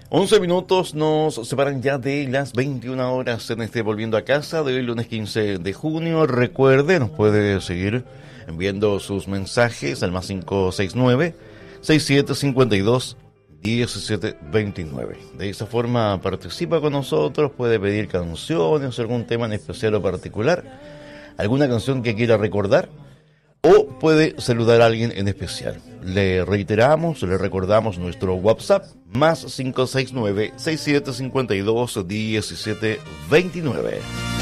11 minutos nos separan ya de las 21 horas en este Volviendo a Casa de hoy, lunes 15 de junio. Recuerde, nos puede seguir enviando sus mensajes al más 569-6752-1729. De esa forma participa con nosotros, puede pedir canciones, algún tema en especial o particular, alguna canción que quiera recordar, o puede saludar a alguien en especial. Le reiteramos, le recordamos nuestro WhatsApp, más 569-6752-1729.